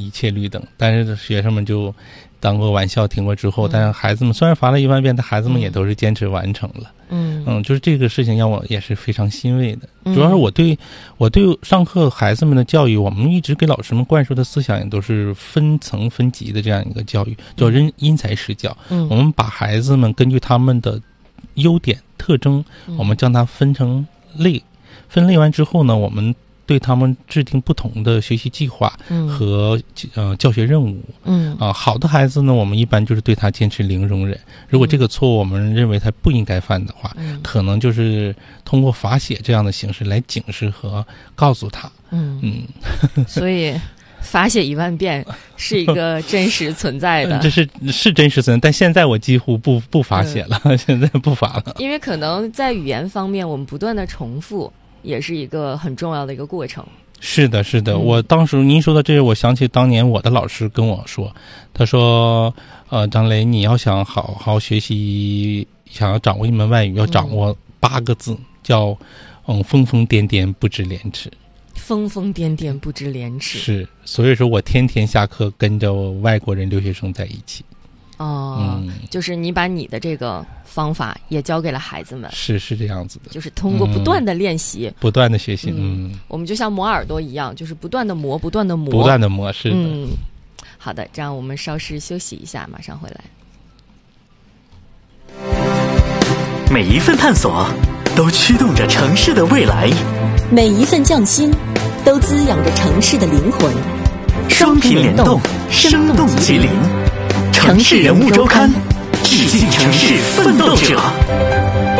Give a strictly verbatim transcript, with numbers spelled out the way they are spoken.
一切绿灯，但是学生们就当过玩笑听过之后，嗯、但是孩子们虽然罚了一万遍，但孩子们也都是坚持完成了。嗯嗯，就是这个事情让我也是非常欣慰的。主要是我对我对上课孩子们的教育，我们一直给老师们灌输的思想也都是分层分级的这样一个教育，叫因因材施教。嗯，我们把孩子们根据他们的优点特征，我们将它分成类，分类完之后呢，我们对他们制定不同的学习计划和、嗯、呃教学任务。嗯啊、呃，好的孩子呢，我们一般就是对他坚持零容忍。如果这个错误我们认为他不应该犯的话，嗯、可能就是通过罚写这样的形式来警示和告诉他。嗯嗯， 所以罚写一万遍是一个真实存在的， 这是是真实存在，但现在我几乎不不罚写了、嗯，现在不罚了， 因为可能在语言方面，我们不断的重复。也是一个很重要的一个过程。 是的，是的。嗯、我当时您说的这个，我想起当年我的老师跟我说，他说：“呃，张雷，你要想好好学习，想要掌握一门外语，要掌握八个字，嗯、叫嗯疯疯癫癫不知廉耻。” 疯疯癫癫不知廉耻。 是，所以说我天天下课跟着外国人留学生在一起。 哦、嗯，就是你把你的这个方法也教给了孩子们， 是是这样子的， 就是通过不断的练习、嗯， 不断的学习，嗯， 嗯我们就像磨耳朵一样，就是不断的磨，不断的磨， 不断的磨，是的。 嗯，好的，这样我们稍事休息一下，马上回来。 每一份探索都驱动着城市的未来， 每一份匠心都滋养着城市的灵魂。 双频联动，生动吉林。城市人物周刊，致敬城市奋斗者。